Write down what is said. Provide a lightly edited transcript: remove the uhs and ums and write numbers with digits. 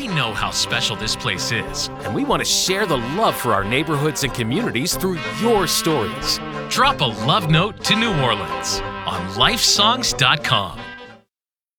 we know how special this place is. And we want to share the love for our neighborhoods and communities through your stories. Drop a love note to New Orleans on lifesongs.com.